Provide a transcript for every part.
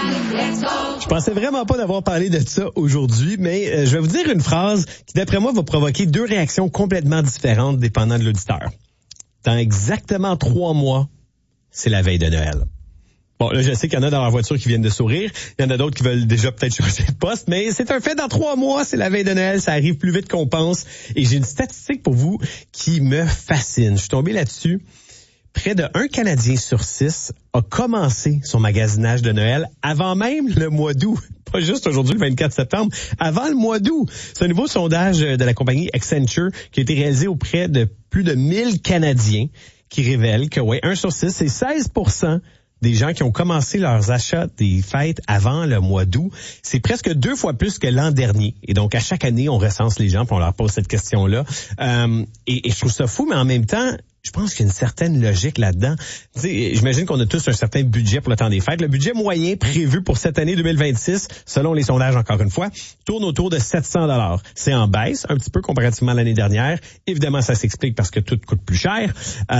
Je pensais vraiment pas d'avoir parlé de ça aujourd'hui, mais je vais vous dire une phrase qui, d'après moi, va provoquer deux réactions complètement différentes dépendant de l'auditeur. Dans exactement 3 mois, c'est la veille de Noël. Bon, là, je sais qu'il y en a dans leur voiture qui viennent de sourire. Il y en a d'autres qui veulent déjà peut-être changer de poste, mais c'est un fait. Dans 3 mois, c'est la veille de Noël. Ça arrive plus vite qu'on pense. Et j'ai une statistique pour vous qui me fascine. Je suis tombé là-dessus. Près de 1 Canadien sur 6 a commencé son magasinage de Noël avant même le mois d'août. Pas juste aujourd'hui, le 24 septembre, avant le mois d'août. C'est un nouveau sondage de la compagnie Accenture qui a été réalisé auprès de plus de 1000 Canadiens qui révèle que, 1 sur 6, c'est 16% des gens qui ont commencé leurs achats des fêtes avant le mois d'août. C'est presque 2 fois plus que l'an dernier. Et donc, à chaque année, on recense les gens puis on leur pose cette question-là. Et je trouve ça fou, mais en même temps, je pense qu'il y a une certaine logique là-dedans. J'imagine qu'on a tous un certain budget pour le temps des fêtes. Le budget moyen prévu pour cette année 2026, selon les sondages encore une fois, tourne autour de 700 $. C'est en baisse un petit peu comparativement à l'année dernière. Évidemment, ça s'explique parce que tout coûte plus cher.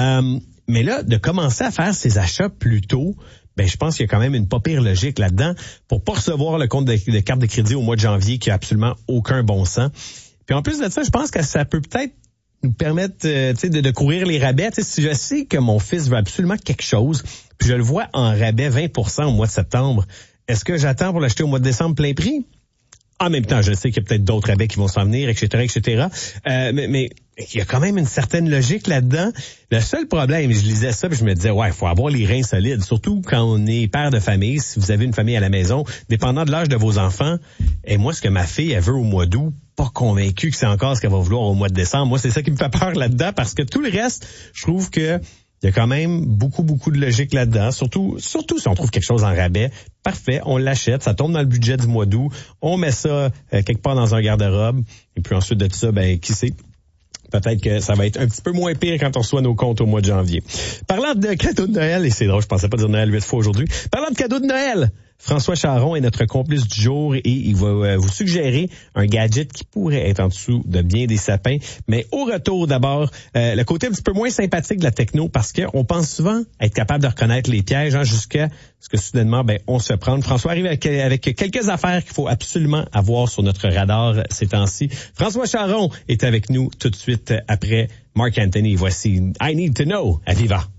Mais là, de commencer à faire ses achats plus tôt, je pense qu'il y a quand même une pas pire logique là-dedans pour pas recevoir le compte de carte de crédit au mois de janvier qui a absolument aucun bon sens. Puis en plus de ça, je pense que ça peut peut-être nous permettre de courir les rabais. Si je sais que mon fils veut absolument quelque chose, puis je le vois en rabais 20% au mois de septembre, est-ce que j'attends pour l'acheter au mois de décembre plein prix? En même temps, je sais qu'il y a peut-être d'autres rabais qui vont s'en venir, etc. Mais il y a quand même une certaine logique là-dedans. Le seul problème, je lisais ça, puis je me disais, il faut avoir les reins solides, surtout quand on est père de famille, si vous avez une famille à la maison, dépendant de l'âge de vos enfants. Et moi, ce que ma fille, elle veut au mois d'août, pas convaincu que c'est encore ce qu'elle va vouloir au mois de décembre. Moi, c'est ça qui me fait peur là-dedans, parce que tout le reste, je trouve que il y a quand même beaucoup de logique là-dedans. Surtout si on trouve quelque chose en rabais. Parfait, on l'achète, ça tombe dans le budget du mois d'août. On met ça quelque part dans un garde-robe. Et puis ensuite de tout ça, qui sait? Peut-être que ça va être un petit peu moins pire quand on reçoit nos comptes au mois de janvier. Parlant de cadeaux de Noël, et c'est drôle, je pensais pas dire Noël 8 fois aujourd'hui. Parlant de cadeaux de Noël, François Charon est notre complice du jour et il va vous suggérer un gadget qui pourrait être en dessous de bien des sapins. Mais au retour, d'abord, le côté un petit peu moins sympathique de la techno parce qu'on pense souvent être capable de reconnaître les pièges jusqu'à ce que soudainement, on se prenne. François arrive avec quelques affaires qu'il faut absolument avoir sur notre radar ces temps-ci. François Charon est avec nous tout de suite après Marc Anthony. Voici I Need to Know à Viva.